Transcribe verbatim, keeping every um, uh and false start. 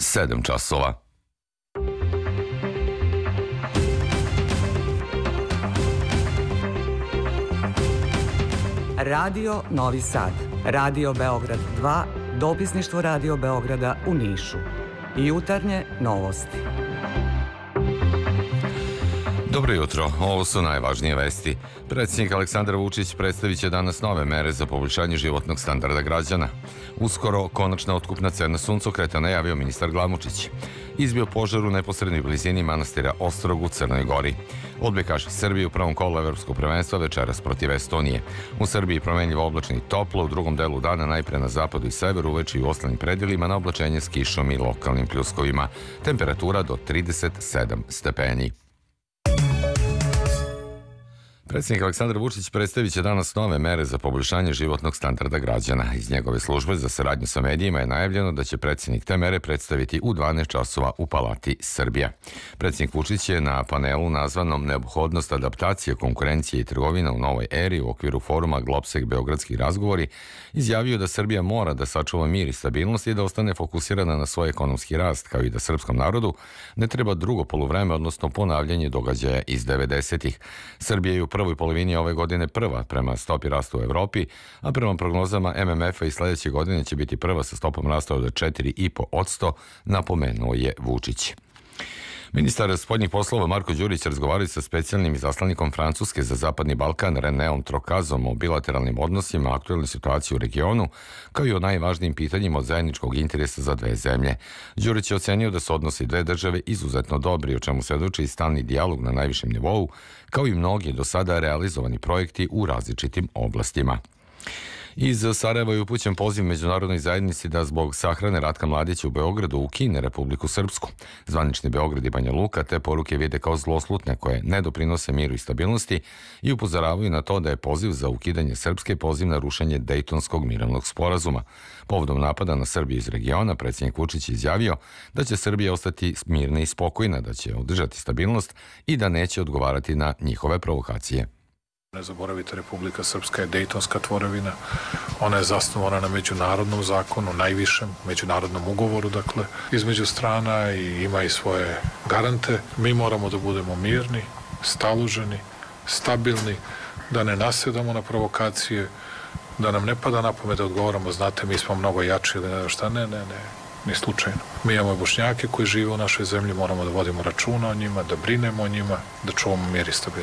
sedam časova. Radio Novi Sad, Radio Beograd dva, dopisništvo Radio Beograda u Nišu. Jutarnje novosti. Dobro jutro, ovo su najvažnije vesti. Predsjednik Aleksandar Vučić predstavit će danas nove mere za poboljšanje životnog standarda građana. Uskoro konačna otkupna cena suncokreta najavio ministar Glamočić. Izbio požar u neposrednoj blizini manastira Ostrog u Crnoj Gori. Odbojkaši Srbije u prvom kolu evropskog prvenstva večeras protiv Estonije. U Srbiji promenljivo oblačno i toplo, u drugom delu dana najpre na zapadu i severu, uveče i u ostalim predelima na oblačenje s kišom i lokalnim pljuskovima. Temperatura do trideset sedam stepeni. Predsjednik Aleksandar Vučić predstavit će danas nove mere za poboljšanje životnog standarda građana. Iz njegove službe za saradnju sa medijima je najavljeno da će predsjednik te mere predstaviti u dvanaest časova u Palati Srbija. Predsjednik Vučić je na panelu nazvanom Neophodnost adaptacije, konkurencije i trgovina u novoj eri u okviru foruma Globsek Beogradski razgovori izjavio da Srbija mora da sačuva mir i stabilnost i da ostane fokusirana na svoj ekonomski rast, kao i da srpskom narodu ne treba drugo poluvreme, odnosno ponavljanje događaja iz devedesetih. Srbija je u prvoj polovini ove godine prva prema stopi rasta u Evropi, a prema prognozama M M F-a i sljedeće godine će biti prva sa stopom rasta od četiri zarez pet posto, napomenuo je Vučić. Ministar spoljnih poslova Marko Đurić razgovarao sa specijalnim izaslanikom Francuske za Zapadni Balkan Renéom Trocazom o bilateralnim odnosima, aktuelnoj situaciji u regionu, kao i o najvažnijim pitanjima od zajedničkog interesa za dve zemlje. Đurić je ocenio da su odnosi dve države izuzetno dobri, o čemu svedoči i stalni dijalog na najvišem nivou, kao i mnogi do sada realizovani projekti u različitim oblastima. Iz Sarajeva je upućen poziv međunarodnoj zajednici da zbog sahrane Ratka Mladića u Beogradu ukine Republiku Srpsku. Zvanični Beograd i Banja Luka te poruke vide kao zloslutne koje ne doprinose miru i stabilnosti i upozoravaju na to da je poziv za ukidanje Srpske poziv na rušenje Dejtonskog mirovnog sporazuma. Povodom napada na Srbiju iz regiona, predsjednik Vučić izjavio da će Srbija ostati mirna i spokojna, da će održati stabilnost i da neće odgovarati na njihove provokacije. Ne zaboravite, Republika Srpska je dejtonska tvorevina, ona je zasnovana na međunarodnom zakonu, najvišem međunarodnom ugovoru, dakle, između strana i ima i svoje garante. Mi moramo da budemo mirni, staloženi, stabilni, da ne nasedamo na provokacije, da nam ne pada na pamet da odgovaramo, znate, mi smo mnogo jači ili ne znam šta, ne, ne, ne, ni slučajno. Mi imamo Bošnjake koji žive u našoj zemlji, moramo da vodimo računa o njima, da brinemo o njima, da čuvamo mir i stabilnost.